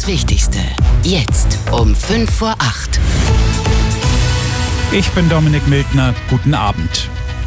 Wichtigste. Jetzt um 7:55. Ich bin Dominik Mildner. Guten Abend.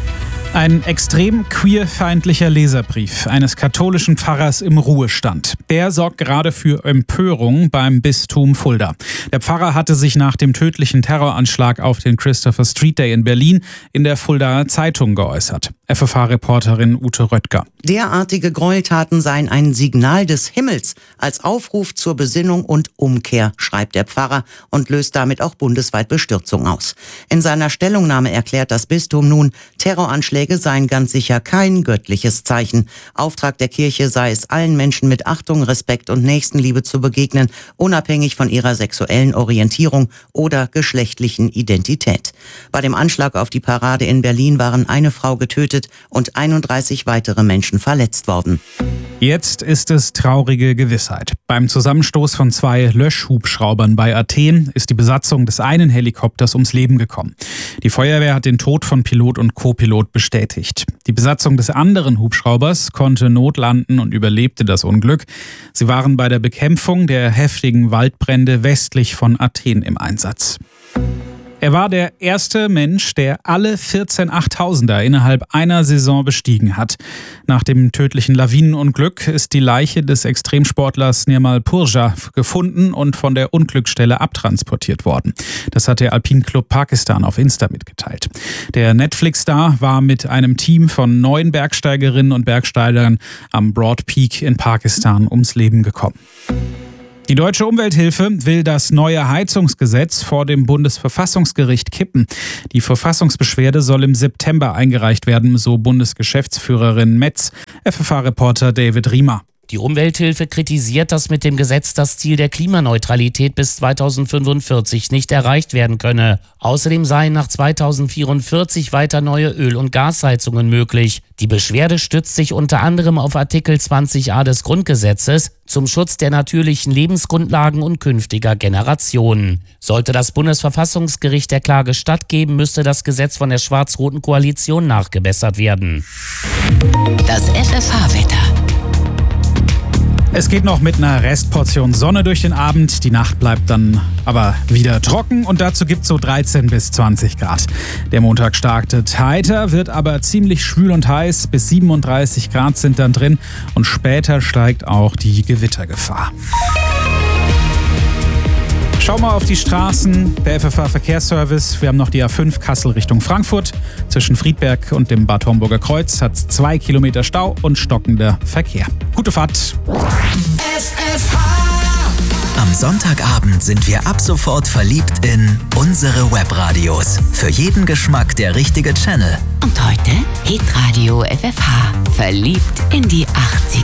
Ein extrem queerfeindlicher Leserbrief eines katholischen Pfarrers im Ruhestand. Der sorgt gerade für Empörung beim Bistum Fulda. Der Pfarrer hatte sich nach dem tödlichen Terroranschlag auf den Christopher Street Day in Berlin in der Fuldaer Zeitung geäußert. FFH-Reporterin Ute Röttger. Derartige Gräueltaten seien ein Signal des Himmels als Aufruf zur Besinnung und Umkehr, schreibt der Pfarrer und löst damit auch bundesweit Bestürzung aus. In seiner Stellungnahme erklärt das Bistum nun, Terroranschläge seien ganz sicher kein göttliches Zeichen. Auftrag der Kirche sei es, allen Menschen mit Achtung, Respekt und Nächstenliebe zu begegnen, unabhängig von ihrer sexuellen Orientierung oder geschlechtlichen Identität. Bei dem Anschlag auf die Parade in Berlin waren eine Frau getötet und 31 weitere Menschen verletzt worden. Jetzt ist es traurige Gewissheit. Beim Zusammenstoß von 2 Löschhubschraubern bei Athen ist die Besatzung des einen Helikopters ums Leben gekommen. Die Feuerwehr hat den Tod von Pilot und Co-Pilot bestätigt. Die Besatzung des anderen Hubschraubers konnte notlanden und überlebte das Unglück. Sie waren bei der Bekämpfung der heftigen Waldbrände westlich von Athen im Einsatz. Er war der erste Mensch, der alle 14 8000er innerhalb einer Saison bestiegen hat. Nach dem tödlichen Lawinenunglück ist die Leiche des Extremsportlers Nirmal Purja gefunden und von der Unglücksstelle abtransportiert worden. Das hat der Alpinclub Pakistan auf Insta mitgeteilt. Der Netflix-Star war mit einem Team von 9 Bergsteigerinnen und Bergsteigern am Broad Peak in Pakistan ums Leben gekommen. Die Deutsche Umwelthilfe will das neue Heizungsgesetz vor dem Bundesverfassungsgericht kippen. Die Verfassungsbeschwerde soll im September eingereicht werden, so Bundesgeschäftsführerin Metz, FFH-Reporter David Riemer. Die Umwelthilfe kritisiert, dass mit dem Gesetz das Ziel der Klimaneutralität bis 2045 nicht erreicht werden könne. Außerdem seien nach 2044 weiter neue Öl- und Gasheizungen möglich. Die Beschwerde stützt sich unter anderem auf Artikel 20a des Grundgesetzes zum Schutz der natürlichen Lebensgrundlagen und künftiger Generationen. Sollte das Bundesverfassungsgericht der Klage stattgeben, müsste das Gesetz von der schwarz-roten Koalition nachgebessert werden. Das FFH-Wetter. Es geht noch mit einer Restportion Sonne durch den Abend. Die Nacht bleibt dann aber wieder trocken und dazu gibt es so 13 bis 20 Grad. Der Montag startet heiter, wird aber ziemlich schwül und heiß. Bis 37 Grad sind dann drin und später steigt auch die Gewittergefahr. Schau mal auf die Straßen, der FFH-Verkehrsservice. Wir haben noch die A5 Kassel Richtung Frankfurt. Zwischen Friedberg und dem Bad Homburger Kreuz hat es 2 Kilometer Stau und stockender Verkehr. Gute Fahrt. Am Sonntagabend sind wir ab sofort verliebt in unsere Webradios. Für jeden Geschmack der richtige Channel. Und heute Hitradio FFH. Verliebt in die 80er.